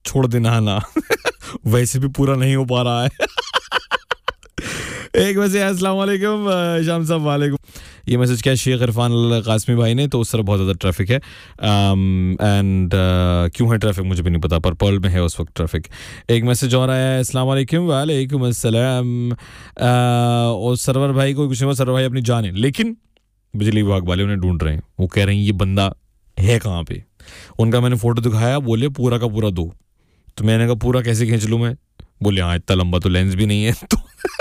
छोड़ दे नहाना वैसे भी पूरा नहीं हो पा रहा है एक वैसे अस्सलाम वालेकुम शाम साहब वालेकुम ये मैसेज क्या है शेख इरफान कासमी भाई ने तो उस तरह बहुत ज़्यादा ट्रैफिक है एंड क्यों है ट्रैफिक मुझे भी नहीं पता पर पर्ल में है उस वक्त ट्रैफिक एक मैसेज और आया है अस्सलाम वालेकुम वालेकुम अस्सलाम और सरवर भाई को कुछ नहीं सरवर भाई अपनी जान है लेकिन बिजली विभाग वाले उन्हें ढूंढ रहे हैं वो कह रहे हैं ये बंदा है कहाँ पे उनका मैंने फोटो दिखाया बोले पूरा का पूरा दो तो मैंने कहा पूरा कैसे खींच लूँ मैं बोले हाँ इतना लंबा तो लेंस भी नहीं है तो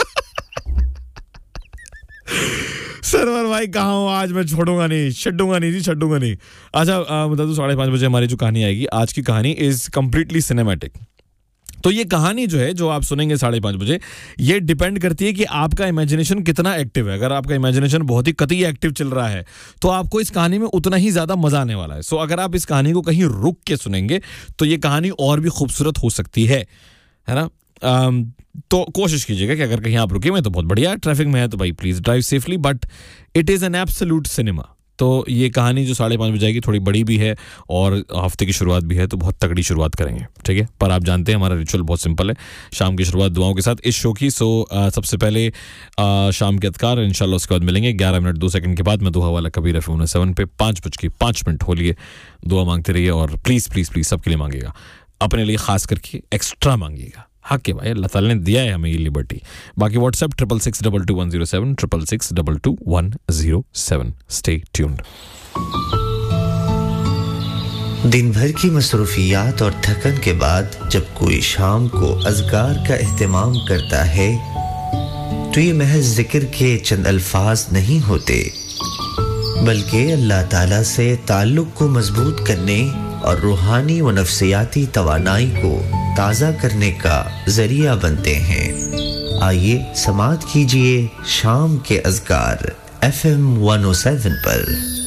सरवर भाई कहाँ हो आज मैं छोड़ूंगा नहीं छड्डूंगा नहीं अच्छा बता दो 5:30 बजे हमारी जो कहानी आएगी आज की कहानी इज कंप्लीटली सिनेमैटिक तो ये कहानी जो है जो आप सुनेंगे 5:30 बजे ये डिपेंड करती है कि आपका इमेजिनेशन कितना एक्टिव है अगर आपका इमेजिनेशन बहुत ही कतई एक्टिव चल रहा है तो आपको इस कहानी में उतना ही ज्यादा मजा आने वाला है सो अगर आप इस कहानी को कहीं रुक के सुनेंगे तो ये कहानी और भी खूबसूरत हो सकती है ना तो कोशिश कीजिएगा कि अगर कहीं आप रुके में तो बहुत बढ़िया ट्रैफिक में है तो भाई please drive safely but it is an absolute cinema तो ये कहानी जो 5:30 बजे आएगी थोड़ी बड़ी भी है और हफ्ते की शुरुआत भी है तो बहुत तगड़ी शुरुआत करेंगे ठीक है पर आप जानते हैं हमारा रिचुअल बहुत सिंपल है शाम की शुरुआत दुआओं के साथ इस शो की सबसे पहले शाम के अज़कार इंशाल्लाह उसके बाद मिलेंगे 11 मिनट 2 सेकंड के बाद मैं दुआ वाला कबीर FM 7 पे 5:05 हो लिए दुआ मांगते रहिए और प्लीज़ प्लीज़ प्लीज़ सबके लिए मांगिएगा अपने लिए खास करके एक्स्ट्रा मांगिएगा हक है भाई अल्लाह ताला ने दिया है हमें ये लिबर्टी बाकी व्हाट्सएप 66622107 66622107 स्टे ट्यून्ड दिन भर की मसरूफियात और थकन के बाद जब कोई शाम को अज़कार का एहतमाम करता है तो ये महज जिक्र के चंद अल्फाज नहीं होते बल्कि अल्लाह ताला से ताल्लुक़ को मजबूत करने और रूहानी व नफ्सियाती तवानाई को ताज़ा करने का ज़रिया बनते हैं आइए समाअत कीजिए शाम के अज़कार FM 107 पर